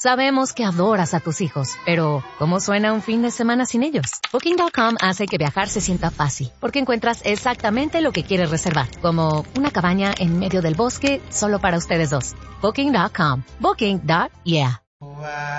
Sabemos que adoras a tus hijos, pero ¿cómo suena un fin de semana sin ellos? Booking.com hace que viajar se sienta fácil, porque encuentras exactamente lo que quieres reservar, como una cabaña en medio del bosque solo para ustedes dos. Booking.com. Booking.yeah.